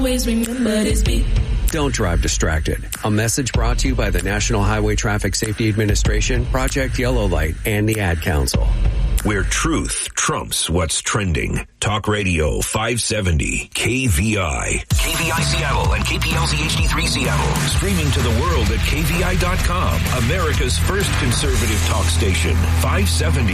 Always remember this beat. Don't drive distracted. A message brought to you by the National Highway Traffic Safety Administration, Project Yellow Light, and the Ad Council. Where truth trumps what's trending. Talk Radio 570 KVI. KVI Seattle and KPLZ HD3 Seattle. Streaming to the world at KVI.com. America's first conservative talk station. 570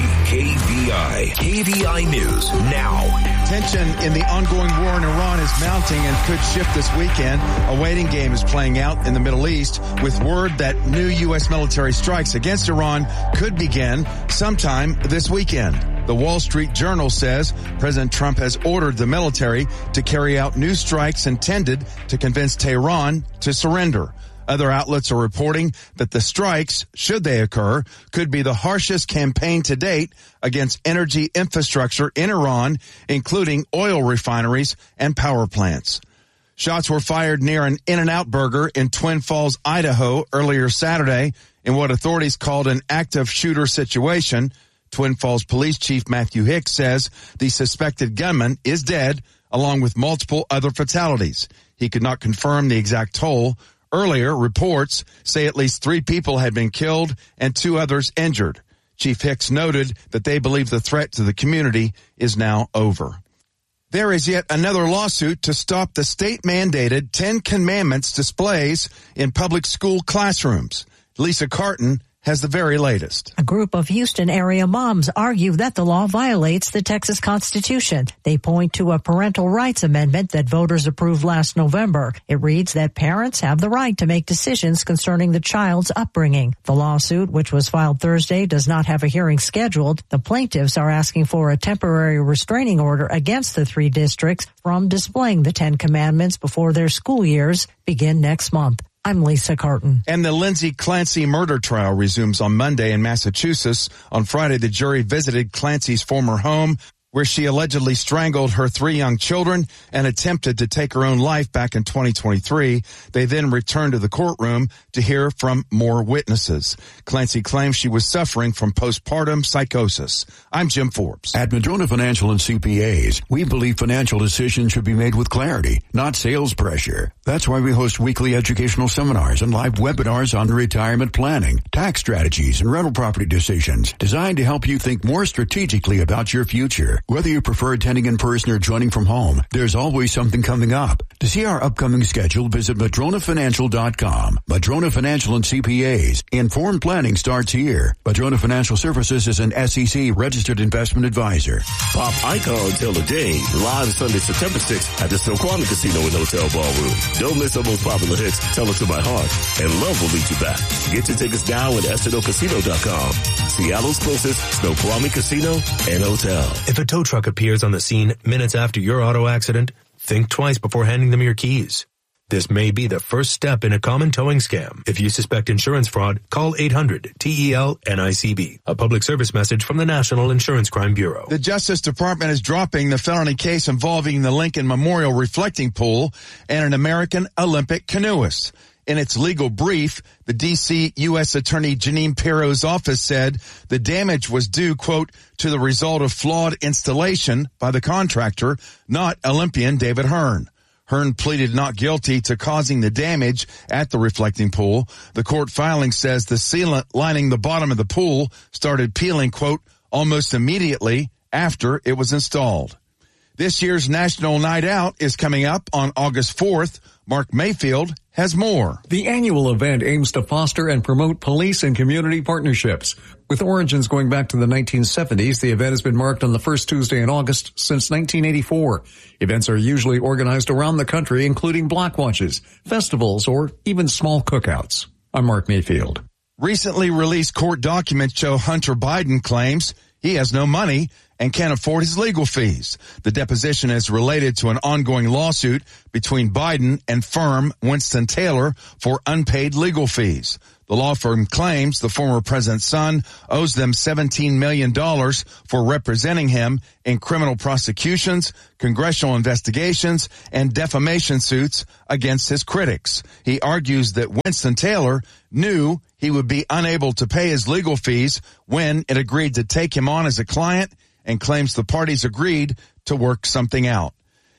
KVI. KVI News now. Tension in the ongoing war in Iran is mounting and could shift this weekend. A waiting game is playing out in the Middle East with word that new U.S. military strikes against Iran could begin sometime this weekend. The Wall Street Journal says President Trump has ordered the military to carry out new strikes intended to convince Tehran to surrender. Other outlets are reporting that the strikes, should they occur, could be the harshest campaign to date against energy infrastructure in Iran, including oil refineries and power plants. Shots were fired near an In-N-Out Burger in Twin Falls, Idaho, earlier Saturday in what authorities called an active shooter situation. Twin Falls Police Chief Matthew Hicks says the suspected gunman is dead, along with multiple other fatalities. He could not confirm the exact toll. Earlier, reports say at least 3 people had been killed and 2 others injured. Chief Hicks noted that they believe the threat to the community is now over. There is yet another lawsuit to stop the state-mandated 10 Commandments displays in public school classrooms. Lisa Carton has the very latest. A group of Houston area moms argue that the law violates the Texas Constitution. They point to a parental rights amendment that voters approved last November. It reads that parents have the right to make decisions concerning the child's upbringing. The lawsuit, which was filed Thursday, does not have a hearing scheduled. The plaintiffs are asking for a temporary restraining order against the 3 districts from displaying the 10 Commandments before their school years begin next month. I'm Lisa Carton. And the Lindsay Clancy murder trial resumes on Monday in Massachusetts. On Friday, the jury visited Clancy's former home, where she allegedly strangled her 3 young children and attempted to take her own life back in 2023. They then returned to the courtroom to hear from more witnesses. Clancy claims she was suffering from postpartum psychosis. I'm Jim Forbes. At Madrona Financial and CPAs, we believe financial decisions should be made with clarity, not sales pressure. That's why we host weekly educational seminars and live webinars on retirement planning, tax strategies, and rental property decisions designed to help you think more strategically about your future. Whether you prefer attending in person or joining from home, there's always something coming up. To see our upcoming schedule, visit MadronaFinancial.com. Madrona Financial and CPAs. Informed planning starts here. Madrona Financial Services is an SEC registered investment advisor. Pop Icon Tell the Day, live Sunday, September 6th at the Snoqualmie Casino and Hotel Ballroom. Don't miss our most popular hits, Tell It to My Heart, and Love Will Lead You Back. Get your tickets now at SNOcasino.com. Seattle's closest Snoqualmie Casino and Hotel. If a tow truck appears on the scene minutes after your auto accident, think twice before handing them your keys. This may be the first step in a common towing scam. If you suspect insurance fraud, call 800-TEL-NICB. A public service message from the National Insurance Crime Bureau. The Justice Department is dropping the felony case involving the Lincoln Memorial reflecting pool and an American Olympic canoeist. In its legal brief, the D.C. U.S. Attorney Jeanine Pirro's office said the damage was due, quote, to the result of flawed installation by the contractor, not Olympian David Hearn. Hearn pleaded not guilty to causing the damage at the reflecting pool. The court filing says the sealant lining the bottom of the pool started peeling, quote, almost immediately after it was installed. This year's National Night Out is coming up on August 4th. Mark Mayfield has more. The annual event aims to foster and promote police and community partnerships. With origins going back to the 1970s, the event has been marked on the first Tuesday in August since 1984. Events are usually organized around the country, including block watches, festivals, or even small cookouts. I'm Mark Mayfield. Recently released court documents show Hunter Biden claims he has no money and can't afford his legal fees. The deposition is related to an ongoing lawsuit between Biden and firm Winston-Taylor for unpaid legal fees. The law firm claims the former president's son owes them $17 million for representing him in criminal prosecutions, congressional investigations, and defamation suits against his critics. He argues that Winston-Taylor knew he would be unable to pay his legal fees when it agreed to take him on as a client, and claims the parties agreed to work something out.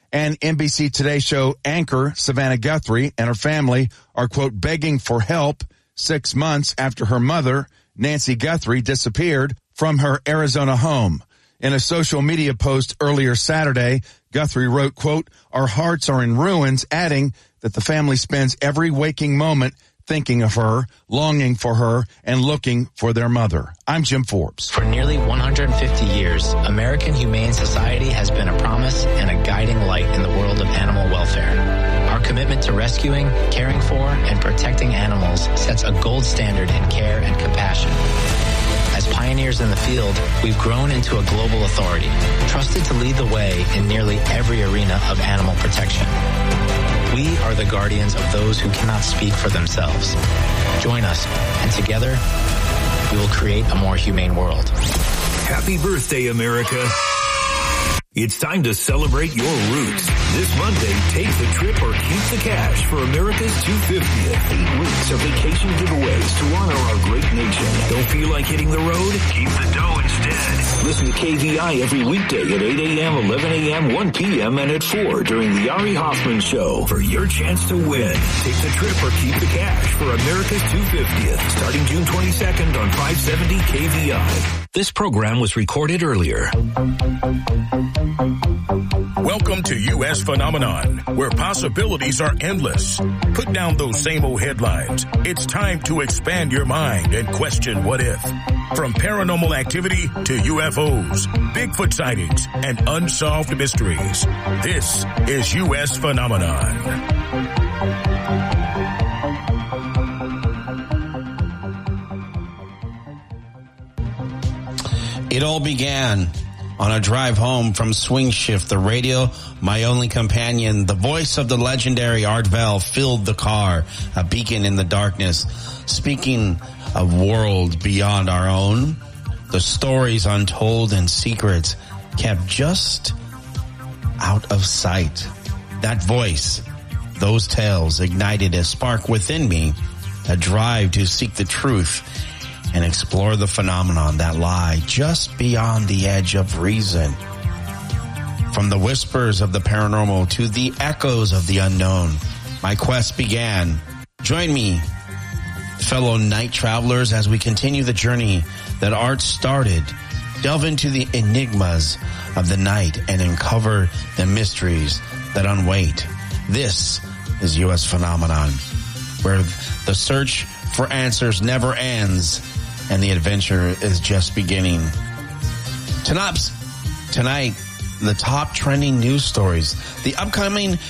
And NBC Today Show anchor Savannah Guthrie and her family are, quote, begging for help 6 months after her mother, Nancy Guthrie, disappeared from her Arizona home. In a social media post earlier Saturday, Guthrie wrote, quote, our hearts are in ruins, adding that the family spends every waking moment thinking of her, longing for her, and looking for their mother. I'm Jim Forbes. For nearly 150 years, American Humane Society has been a promise and a guiding light in the world of animal welfare. Our commitment to rescuing, caring for, and protecting animals sets a gold standard in care and compassion. As pioneers in the field, we've grown into a global authority, trusted to lead the way in nearly every arena of animal protection. We are the guardians of those who cannot speak for themselves. Join us, and together, we will create a more humane world. Happy birthday, America. It's time to celebrate your roots. This Monday, take the trip or keep the cash for America's 250th. 8 weeks of vacation giveaways to honor our great nation. Don't feel like hitting the road? Keep the dough instead. Listen to KVI every weekday at 8 a.m., 11 a.m., 1 p.m., and at 4 during the Ari Hoffman Show for your chance to win. Take the trip or keep the cash for America's 250th, starting June 22nd on 570 KVI. This program was recorded earlier. Welcome to U.S. Phenomenon, where possibilities are endless. Put down those same old headlines. It's time to expand your mind and question what if. From paranormal activity to UFOs, Bigfoot sightings, and unsolved mysteries. This is U.S. Phenomenon. It all began on a drive home from Swing Shift. The radio, my only companion, the voice of the legendary Art Bell filled the car, a beacon in the darkness. Speaking of worlds beyond our own, the stories untold and secrets kept just out of sight. That voice, those tales ignited a spark within me, a drive to seek the truth and explore the phenomenon that lie just beyond the edge of reason. From the whispers of the paranormal to the echoes of the unknown, my quest began. Join me, fellow night travelers, as we continue the journey that Art started. Delve into the enigmas of the night and uncover the mysteries that unwait. This is U.S. Phenomenon, where the search for answers never ends and the adventure is just beginning. Tonight, the top trending news stories. The upcoming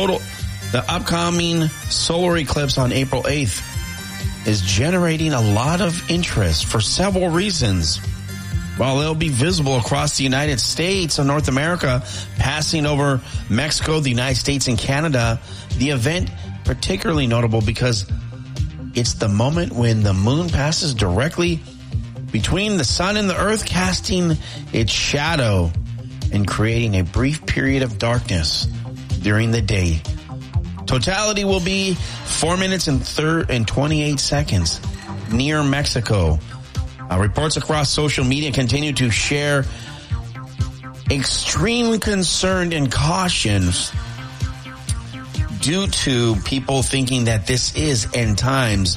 solar eclipse on April 8th is generating a lot of interest for several reasons. While it'll be visible across the United States and North America, passing over Mexico, the United States, and Canada, the event particularly notable because it's the moment when the moon passes directly between the sun and the earth, casting its shadow and creating a brief period of darkness during the day. Totality will be 4 minutes and 28 seconds near Mexico. Reports across social media continue to share extreme concern and cautions due to people thinking that this is end times.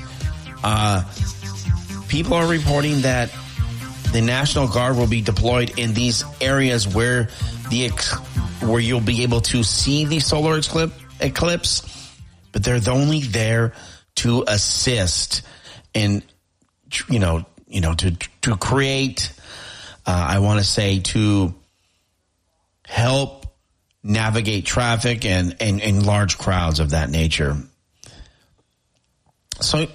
People are reporting that the National Guard will be deployed in these areas where you'll be able to see the solar eclipse, but they're only there to assist and, to create, I want to say, to help navigate traffic and large crowds of that nature. So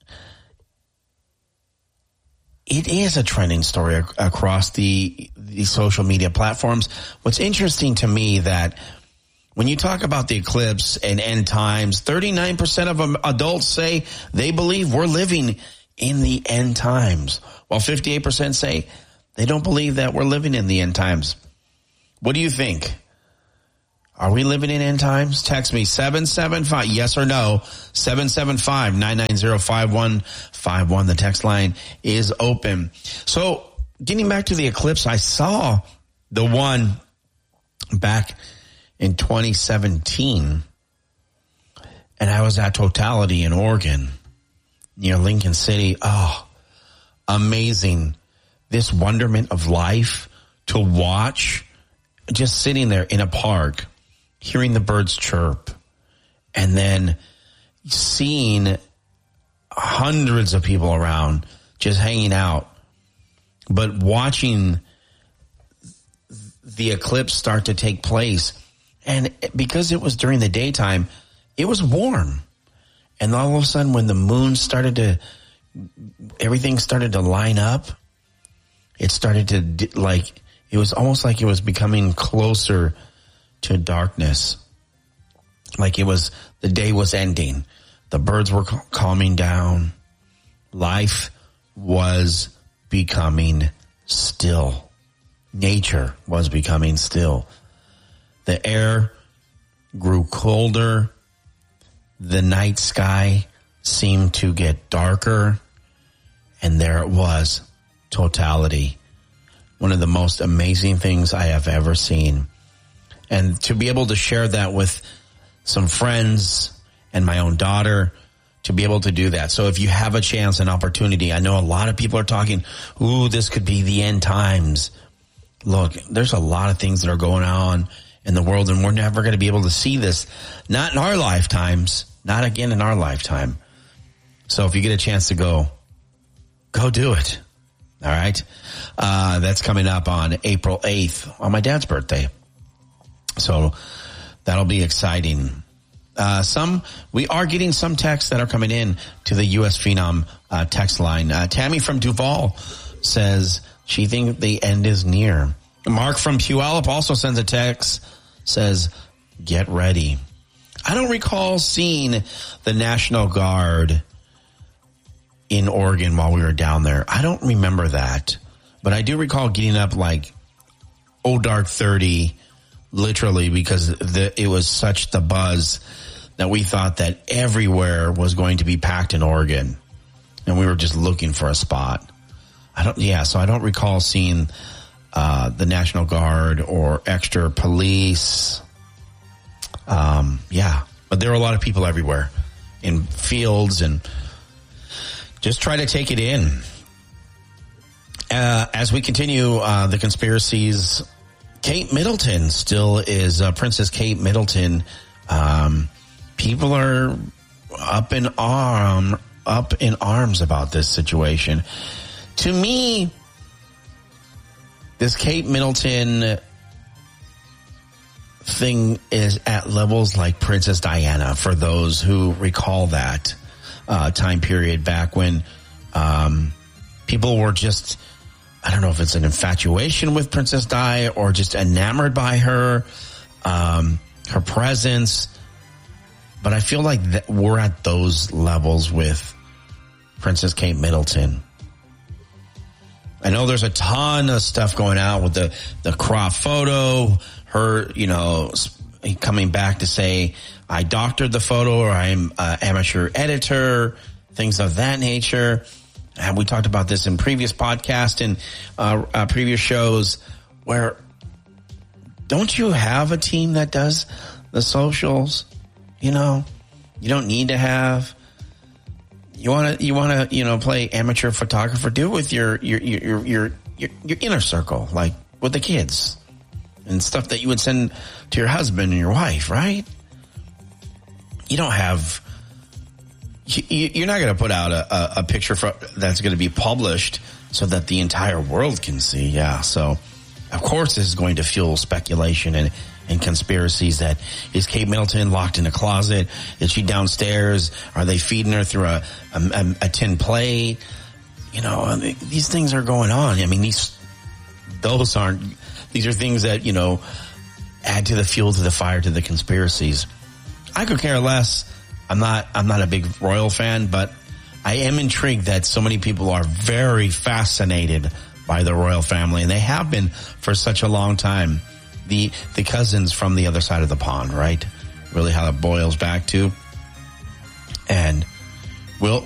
it is a trending story across the social media platforms. What's interesting to me that when you talk about the eclipse and end times, 39% of adults say they believe we're living in the end times, while 58% say they don't believe that we're living in the end times. What do you think? Are we living in end times? Text me 775, yes or no, 775-990-5151. The text line is open. So getting back to the eclipse, I saw the one back in 2017, and I was at Totality in Oregon, near Lincoln City. Oh, amazing. This wonderment of life to watch, just sitting there in a park, hearing the birds chirp, and then seeing hundreds of people around just hanging out, but watching the eclipse start to take place. And because it was during the daytime, it was warm. And all of a sudden, when the moon everything started to line up, it started to, it was almost like it was becoming closer to darkness. Like the day was ending. The birds were calming down. Life was becoming still. Nature was becoming still. The air grew colder. The night sky seemed to get darker. And there it was, Totality. One of the most amazing things I have ever seen. And to be able to share that with some friends and my own daughter, to be able to do that. So if you have a chance, an opportunity, I know a lot of people are talking, ooh, this could be the end times. Look, there's a lot of things that are going on in the world, and we're never going to be able to see this. Not in our lifetimes. Not again in our lifetime. So if you get a chance to go do it. All right. That's coming up on April 8th on my dad's birthday. So that'll be exciting. We are getting some texts that are coming in to the U.S. Phenom text line. Tammy from Duval says she thinks the end is near. Mark from Puyallup also sends a text, says, get ready. I don't recall seeing the National Guard in Oregon while we were down there. I don't remember that. But I do recall getting up dark 30, literally, because it was such the buzz that we thought that everywhere was going to be packed in Oregon. And we were just looking for a spot. So I don't recall seeing the National Guard or extra police. But there were a lot of people everywhere in fields, and just try to take it in. As we continue the conspiracies, Kate Middleton still is Princess Kate Middleton. People are up in arms about this situation. To me, this Kate Middleton thing is at levels like Princess Diana, for those who recall that time period back when people were just, I don't know if it's an infatuation with Princess Di or just enamored by her presence. But I feel like we're at those levels with Princess Kate Middleton. I know there's a ton of stuff going out with the crop photo, her, coming back to say, I doctored the photo, or I'm an amateur editor, things of that nature. And we talked about this in previous podcasts and previous shows, where don't you have a team that does the socials? You don't need to have. You want to play amateur photographer. Do it with your inner circle, like with the kids and stuff that you would send to your husband and your wife, right? You don't have. You're not going to put out a picture that's going to be published so that the entire world can see. Yeah, so of course this is going to fuel speculation and conspiracies. That is Kate Middleton locked in a closet? Is she downstairs? Are they feeding her through a tin plate? These things are going on. I mean, these are things that, add to the fuel to the fire to the conspiracies. I could care less. I'm not a big royal fan, but I am intrigued that so many people are very fascinated by the royal family, and they have been for such a long time. The cousins from the other side of the pond, right? Really how it boils back to. And we'll